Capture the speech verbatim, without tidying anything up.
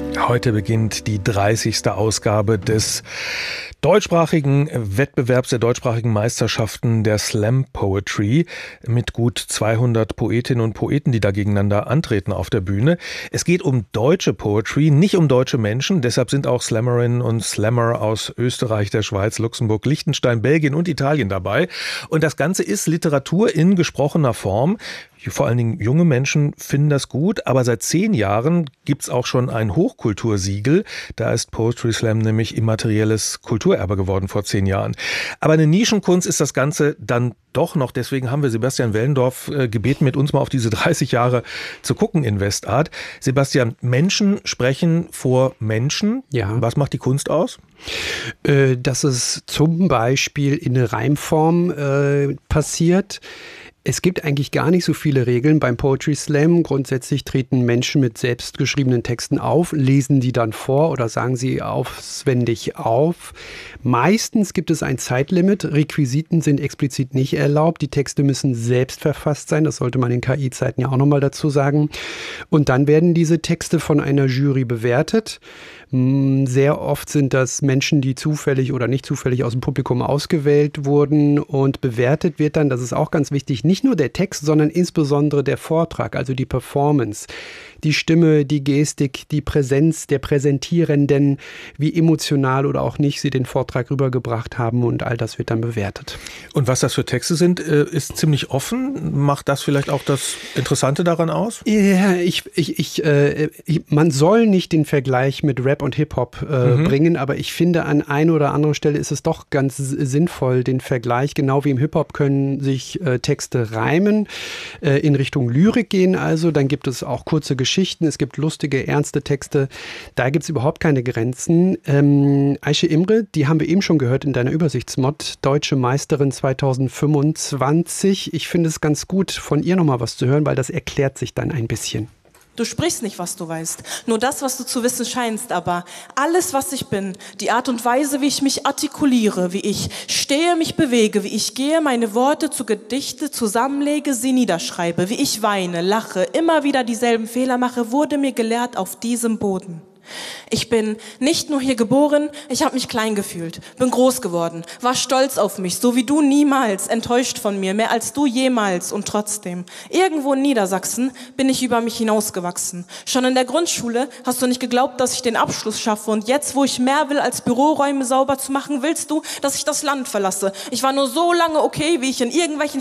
Heute beginnt die dreißigste Ausgabe des deutschsprachigen Wettbewerbs der deutschsprachigen Meisterschaften der Slam Poetry mit gut zweihundert Poetinnen und Poeten, die da gegeneinander antreten auf der Bühne. Es geht um deutsche Poetry, nicht um deutsche Menschen. Deshalb sind auch Slammerinnen und Slammer aus Österreich, der Schweiz, Luxemburg, Liechtenstein, Belgien und Italien dabei. Und das Ganze ist Literatur in gesprochener Form. Vor allen Dingen junge Menschen finden das gut, aber seit zehn Jahren gibt's auch schon ein Hochkultursiegel. Da ist Poetry Slam nämlich immaterielles Kulturerbe geworden vor zehn Jahren. Aber eine Nischenkunst ist das Ganze dann doch noch. Deswegen haben wir Sebastian Wellendorf gebeten, mit uns mal auf diese dreißig Jahre zu gucken in Westart. Sebastian, Menschen sprechen vor Menschen. Ja. Was macht die Kunst aus? Äh, dass es zum Beispiel in eine Reimform äh, passiert. Es gibt eigentlich gar nicht so viele Regeln beim Poetry Slam. Grundsätzlich treten Menschen mit selbstgeschriebenen Texten auf, lesen die dann vor oder sagen sie auswendig auf. Meistens gibt es ein Zeitlimit. Requisiten sind explizit nicht erlaubt. Die Texte müssen selbst verfasst sein. Das sollte man in K I-Zeiten ja auch nochmal dazu sagen. Und dann werden diese Texte von einer Jury bewertet. Sehr oft sind das Menschen, die zufällig oder nicht zufällig aus dem Publikum ausgewählt wurden, und bewertet wird dann, das ist auch ganz wichtig, nicht nur der Text, sondern insbesondere der Vortrag, also die Performance, die Stimme, die Gestik, die Präsenz der Präsentierenden, wie emotional oder auch nicht sie den Vortrag rübergebracht haben, und all das wird dann bewertet. Und was das für Texte sind, ist ziemlich offen. Macht das vielleicht auch das Interessante daran aus? Ja, ich, ich, ich, äh, ich, man soll nicht den Vergleich mit Rap und Hip-Hop äh, mhm. bringen, aber ich finde, an einer oder anderen Stelle ist es doch ganz sinnvoll, den Vergleich. Genau wie im Hip-Hop können sich äh, Texte reimen, äh, in Richtung Lyrik gehen also. Dann gibt es auch kurze Geschichten, es gibt lustige, ernste Texte. Da gibt es überhaupt keine Grenzen. Ähm, Aische Imre, die haben wir eben schon gehört in deiner Übersichtsmod, Deutsche Meisterin zweitausendfünfundzwanzig. Ich finde es ganz gut, von ihr nochmal was zu hören, weil das erklärt sich dann ein bisschen. Du sprichst nicht, was du weißt, nur das, was du zu wissen scheinst, aber alles, was ich bin, die Art und Weise, wie ich mich artikuliere, wie ich stehe, mich bewege, wie ich gehe, meine Worte zu Gedichte zusammenlege, sie niederschreibe, wie ich weine, lache, immer wieder dieselben Fehler mache, wurde mir gelehrt auf diesem Boden. Ich bin nicht nur hier geboren, ich habe mich klein gefühlt, bin groß geworden, war stolz auf mich, so wie du niemals, enttäuscht von mir, mehr als du jemals, und trotzdem, irgendwo in Niedersachsen bin ich über mich hinausgewachsen. Schon in der Grundschule hast du nicht geglaubt, dass ich den Abschluss schaffe, und jetzt, wo ich mehr will, als Büroräume sauber zu machen, willst du, dass ich das Land verlasse. Ich war nur so lange okay, wie ich in irgendwelchen